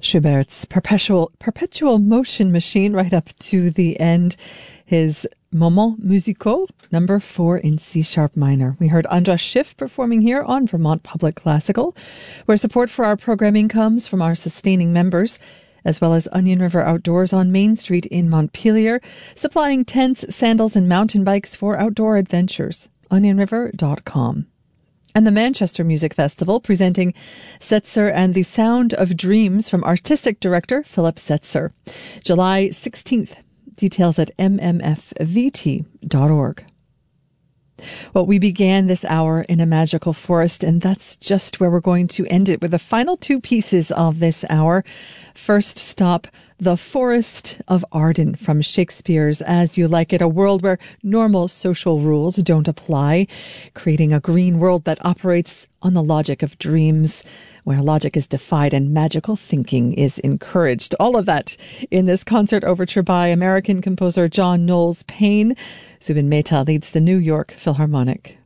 Schubert's perpetual motion machine right up to the end. His Moments Musicaux, number 4 in C-sharp minor. We heard Andras Schiff performing here on Vermont Public Classical, where support for our programming comes from our sustaining members, as well as Onion River Outdoors on Main Street in Montpelier, supplying tents, sandals, and mountain bikes for outdoor adventures. OnionRiver.com. And the Manchester Music Festival, presenting Setzer and the Sound of Dreams from Artistic Director Philip Setzer. July 16th. Details at mmfvt.org. Well, we began this hour in a magical forest, and that's just where we're going to end it with the final two pieces of this hour. First stop, The Forest of Arden from Shakespeare's As You Like It, a world where normal social rules don't apply, creating a green world that operates on the logic of dreams, where logic is defied and magical thinking is encouraged. All of that in this concert overture by American composer John Knowles Paine. Zubin Mehta leads the New York Philharmonic.